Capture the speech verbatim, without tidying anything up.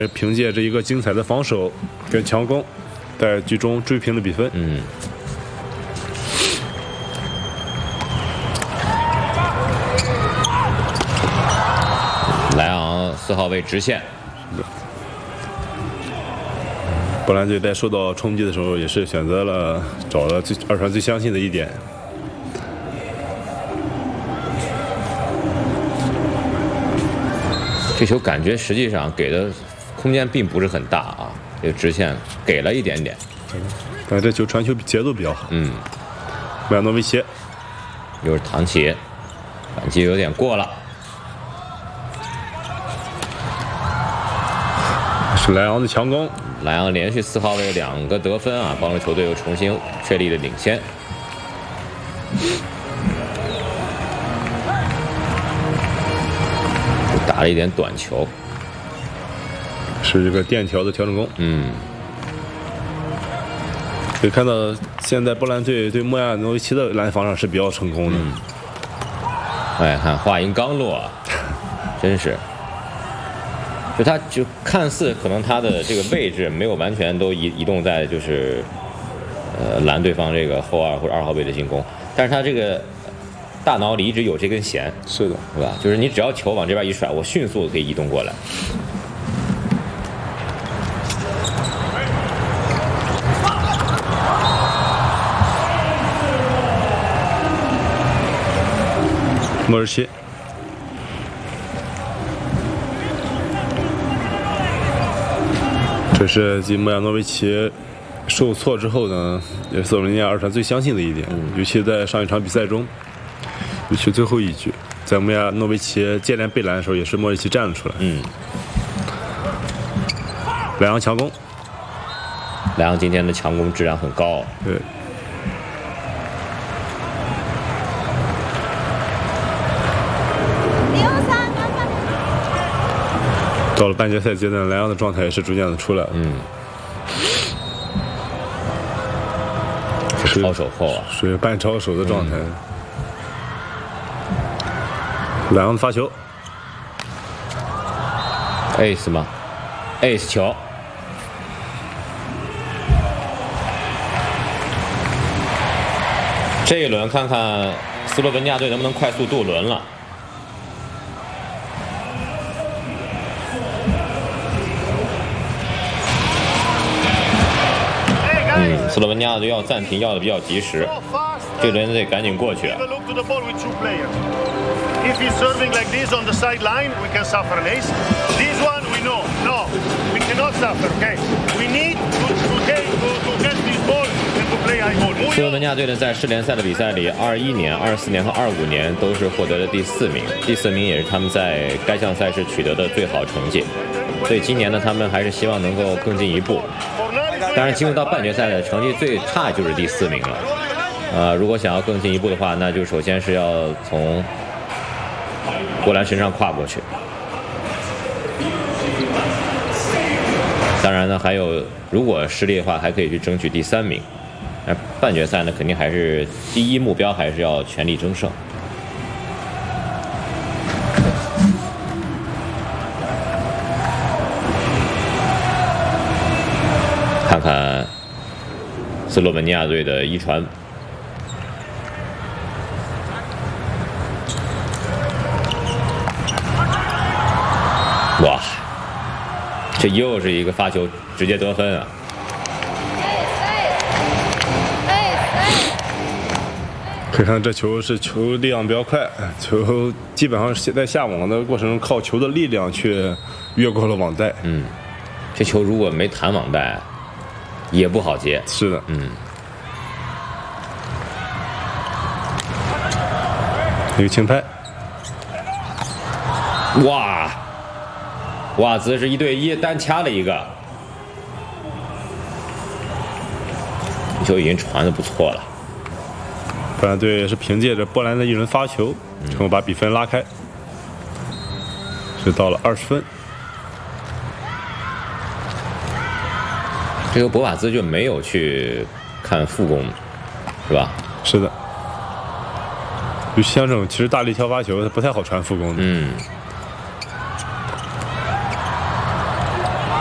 凭借着一个精彩的防守跟强攻，在局中追平了比分。 嗯。莱昂四号位直线。 波兰队在受到冲击的时候，也是选择了找了最二传最相信的一点。 这球感觉实际上给的空间并不是很大啊，这个直线给了一点点， 但这球传球节奏比较好。 嗯， 梅亚诺维奇又是唐奇，反击有点过了。 是莱昂的强攻， 莱昂连续四号位两个得分啊，帮助球队又重新确立了领先。 打了一点短球， 是这个垫条的调整攻。 嗯， 可以看到现在波兰队对莫亚诺维奇的拦防上是比较成功的。 嗯、哎，看话音刚落，真是，就他就看似可能他的这个位置没有完全都移移动在就是呃拦对方这个后二或者二号位的进攻，但是他这个。 大脑里一直有这根弦， 是的， 是吧？就是你只要球往这边一甩，我迅速可以移动过来。 莫尔奇，这是继莫亚诺维奇受挫之后呢，也是斯洛文尼亚二传最相信的一点，嗯、尤其在上一场比赛中。 尤其最后一局，在莫亚诺维奇接连被拦的时候，也是莫维奇站了出来。 嗯， 莱昂强攻， 莱昂今天的强攻质量很高。 对。到了半决赛阶段，莱昂的状态也是逐渐的出来了。 嗯。超手后啊， 属于半超手的状态。嗯 莱昂的发球 ，ace 吗 ？ace 球，这一轮看看斯洛文尼亚队能不能快速渡轮了。嗯，斯洛文尼亚队要暂停，要的比较及时，这轮得赶紧过去。 If he's serving like this on the sideline, we can suffer an ace. This one, we know. No, we cannot suffer, okay? We need to, to, get, to, to get this ball and to play high ball. 斯洛文尼亚队呢，在世联赛的比赛里，二一年、二四年和二五年都是获得了第四名，第四名也是他们在该项赛事取得的最好成绩。所以今年呢，他们还是希望能够更进一步。当然，进入到半决赛的成绩最差就是第四名了。呃，如果想要更进一步的话，那就首先是要从 波兰身上跨过去，当然呢，还有如果失利的话，还可以去争取第三名。那半决赛呢，肯定还是第一目标，还是要全力争胜。看看斯洛文尼亚队的一传。 哇，这又是一个发球直接得分啊！ 可以看这球是球力量比较快，球基本上是在下网的过程中靠球的力量去越过了网带。 嗯，这球如果没弹网带，也不好接。 是的， 嗯。 一个轻拍。 哇！ 瓦兹是一对一单掐了一个，球已经传得不错了。 波兰队也是凭借着波兰的一轮发球，成功把比分拉开，是到了二十分。 这个博瓦兹就没有去看副攻，是吧？ 是的。就像这种其实大力跳发球，它不太好传副攻的。 嗯。